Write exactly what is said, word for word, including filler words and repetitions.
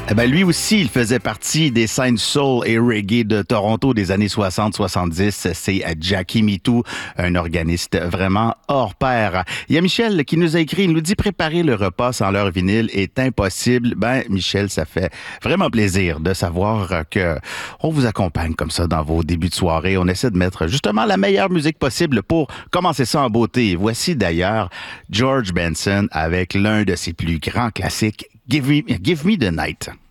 Eh ben, lui aussi, il faisait partie des scènes soul et reggae de Toronto des années soixante soixante-dix. C'est Jackie Mitou, un organiste vraiment hors pair. Il y a Michel qui nous a écrit, il nous dit préparer le repas sans leur vinyle est impossible. Ben, Michel, ça fait vraiment plaisir de savoir que on vous accompagne comme ça dans vos débuts de soirée. On essaie de mettre justement la meilleure musique possible pour commencer ça en beauté. Voici d'ailleurs George Benson avec l'un de ses plus grands classiques, Give Me, Give Me the Night.